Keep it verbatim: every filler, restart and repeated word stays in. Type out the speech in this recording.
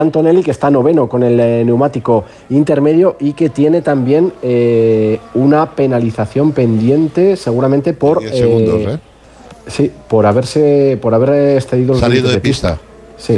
Antonelli, que está noveno con el eh, neumático intermedio y que tiene también eh, una penalización pendiente, seguramente por diez segundos, ¿eh? Sí, por haberse por haber excedido los salido límites de de pista. pista.